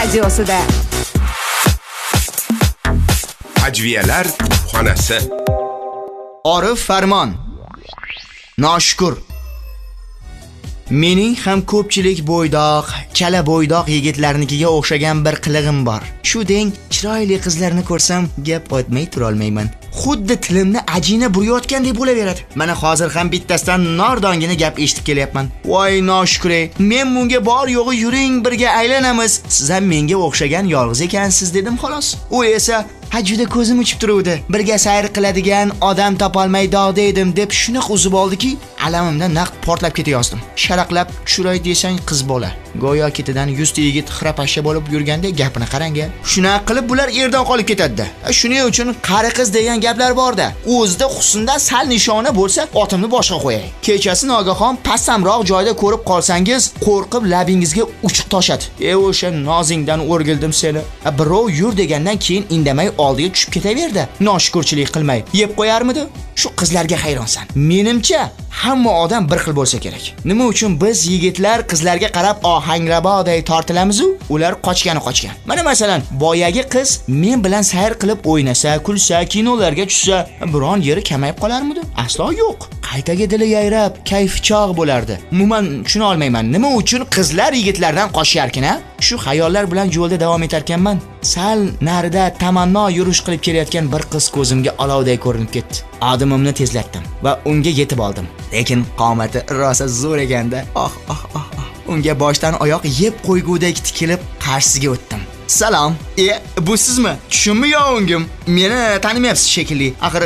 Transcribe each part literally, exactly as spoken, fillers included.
radiosida. Ajviyalar xonasi. Orif Farmon. Noshkur. Mening ham ko'pchilik bo'ydoq, chala bo'ydoq yigitlarnikiga o'xshagan bir qilig'im bor. Shu deng chiroyli qizlarni ko'rsam, gap o'tmay tura olmayman. Xuddi tilimni ajina burayotgandek bo'laveradi. Mana hozir ham bittasidan nordongina gap eshitib kelyapman. Voy noshkur, men bunga bor yo'g'i yuring birga aylanamiz. Siz ham menga o'xshagan yolg'iz ekansiz dedim xolos. U esa ha juda ko'zim uchib turuvdi. Birga sayr qiladigan odam topolmay dog'da edim deb shunaqa uzib oldiki, alamimdan naq portlab ketayozdim. Sharaqlab tushiray desang qiz bola. Go'yo ketidan yuz ta yigit xirapashcha bo'lib yurganda gapini qarang-a. Shunaqa qilib bular yerdan qolib ketadi-da. Shuning uchun qari qiz degan gaplar bor-da. O'zida husnda sal nishona bo'lsa, otimni boshqa qo'yay. Kechasi nogahon pastamroq joyda ko'rib qolsangiz, qo'rqib labingizga uchiq toshadi. E o'sha nozingdan o'rgildim seni. Birov yur degandan keyin indamay oldiga tushib ketaverdi. Noshukurchilik qilmay yeb qo'yarmidi? Shu qizlarga hayronsan. Menimcha hamma odam bir xil bo'lsa kerak. Nima uchun biz yigitlar qizlarga qarab ohangraboday tortilamiz-u, ular qochgani qochgan. Mana masalan, boyagi qiz men bilan sayr qilib o'ynasa, kulsa, kinolarga tushsa, biron yeri kamayib qolarmidi? Aslo yo'q. Qaytaga dili yayrab, kayfi chog' bo'lardi. Umuman tushuna olmayman. Nima uchun qizlar yigitlardan qochyarkin-a? Shu xayollar bilan yo'lda davom etarkanman. Sal narida tamanno yurish qilib kelayotgan bir qiz ko'zimga olovday ko'rinib ketdi. Odimimni tezlatdim va unga yetib oldim. Lekin qomati rosa zo'r ekanda. Oh, oh, oh, oh. Unga boshdan oyoq yeb qo'ygudek tikilib qarshisiga o'tdim. Salom. E, bu sizmi? Tushunmi yo o'ngim? Meni tanimayapsiz shekilli. Axir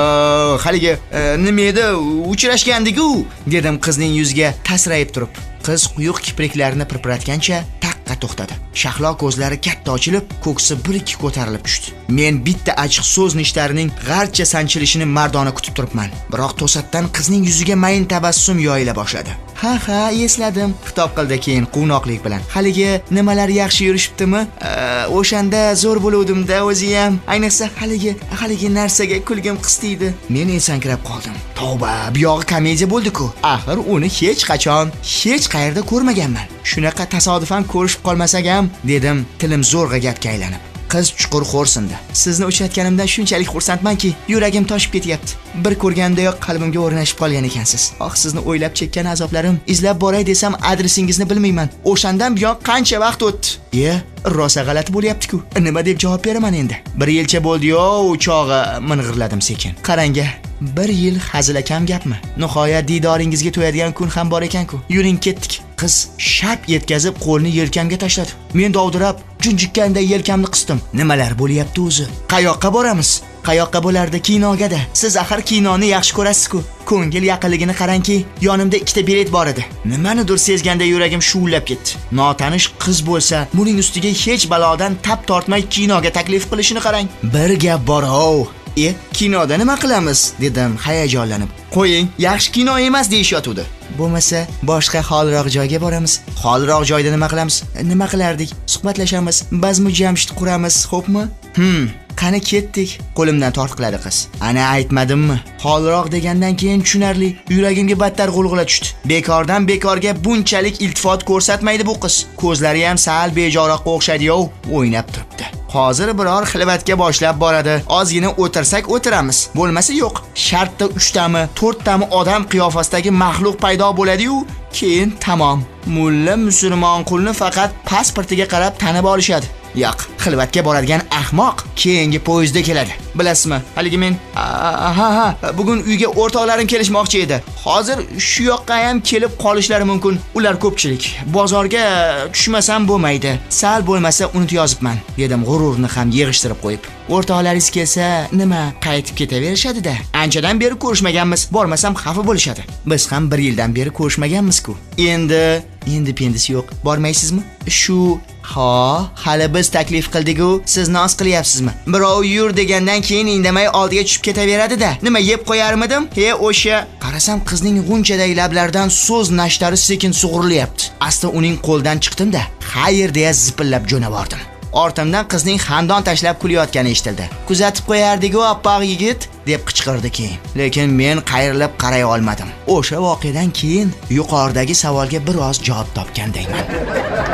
haligi nima edi? Uchrashgandik-ku, dedim qizning yuziga tasrayib turib. Qiz quyuq kipriklarini pirpiratgancha taqqa to'xtadi. Shahlo ko'zlari katta ochilib, ko'ksi bir-ikki ko'tarilib tushdi. Men bitta achchiq so'z nishlarining g'archa sanchilishini mardona kutib turibman. Biroq to'satdan qizning yuziga mayin tabassum yoyila boshladi. Ha ha, esladim, xitob qildi keyin quvnoqlik bilan. Haligi nimalar yaxshi yurishibdimi? O'shanda zo'r bo'luvdim-da o'zi ham. Ayniqsa haligi haligi narsaga kulgim qistiydi. Men esankirab qoldim. Tavba, bu yog'i komediya bo'ldi-ku. Axir uni hech qachon, hech qayerda ko'rmaganman. Shunaqa tasodifan ko'rishib qolmasak ham, dedim, tilim zo'rg'a gapga aylanib. Qiz chuqur xo'rsindi. Sizni uchratganimdan shunchalik xursandmanki, yuragim toshib ketyapti. Bir ko'rgandayoq qalbimga o'rnashib qolgan ekansiz. Oh, sizni o'ylab chekkan azoblarim, izlab boray desam adresingizni bilmayman. O'shandan buyon qancha vaqt o'tdi? E, rosa g'alati bo'lyapti-ku. Nima deb javob beraman endi? Bir yilcha bo'ldi-yu, o'chog'i ming'irladim sekin. Qarang-a, bir yil hazilakam gapmi? Nihoyat diydoringizga to'yadigan kun ham bor ekan-ku. Yuring ketdik. Qiz shap yetkazib qo'lni yelkamga tashladi. Men dovdirab, junjikkanda yelkamni qisdim. Nimalar bo'lyapti o'zi? Qayoqqa boramiz? Qayoqqa bo'lardi? Kinoga-da. Siz axir kinoni yaxshi ko'rasiz-ku. Ko'ngil yaqinligini qarangki, yonimda ikkita bilet bor edi. Nimanidir sezganda yuragim shuvlab ketdi. Notanish qiz bo'lsa, buning ustiga hech balodan tap tortmay kinoga taklif qilishini qarang. Bir gap bor-ov. E, kinoda nima qilamiz? Dedim hayajonlanib. Qo'ying, yaxshi kino emas deyishyotdi. Bo'lmasa, boshqa xolroq joyga boramiz. Xolroq joyda nima qilamiz? Nima qilardik? Suhbatlashamiz, bazmu jamshid quramiz, xo'pmi? Hm, qani ketdik. Qo'limdan tortqiladi qiz. Ana aytmadimmi? Xolroq degandan keyin tushunarli, yuragimga battar g'ulg'ula tushdi. Bekordan bekorga bunchalik iltifot ko'rsatmaydi bu qiz. Ko'zlari ham sal bejoroqqa o'xshaydi-yu, o'ynab turibdi. Hozir biror xilvatga boshlab boradi. Ozgina o'tirsak o'tiramiz. Bo'lmasa yo'q. Shartda uch tami, to'rt tami odam qiyofasidagi mahluq paydo bo'ladi-yu, keyin tamom. Mulla musulmon qulni faqat pasportiga qarab tanib olishadi. Yo'q, xilvatga boradigan ahmoq keyingi poyezdda keladi. Bilasizmi? Haligi men ha ha, bugun uyga o'rtoqlarim kelishmoqchi edi. Hozir shu yoqqa ham kelib qolishlari mumkin. Ular ko'pchilik. Bozorga tushmasam bo'lmaydi. Sal bo'lmasa unutib yozibman, dedim g'ururni ham yig'ishtirib qo'yib. O'rtoqlaringiz kelsa, nima, qaytib ketaverishadi-da. Anchadan beri ko'rishmaganmiz. Bormasam xafa bo'lishadi. Biz ham bir yildan beri ko'rishmaganmiz-ku. Endi, endi pendisi yo'q. Bormaysizmi? Shu ha, hali biz taklif qildik-ku, siz noz qilyapsizmi? Birov yur degandan keyin indamay oldiga tushib ketaveradi-da. Nima yeb qo'yarmidim? He, o'sha. Qarasam qizning g'unchaday lablaridan so'z nashtari sekin sug'urilyapti. Asta uning qo'ldan chiqdim-da, xayr deya zipillab jo'navordim. Ortimdan qizning xandon tashlab kulayotgani eshitildi. Kuzatib qo'yardik-ku, oppoq yigit, deb qichqirdi keyin. Lekin men qayrilib qaray olmadim. O'sha voqeadan keyin yuqoridagi savolga biroz javob topgandayman.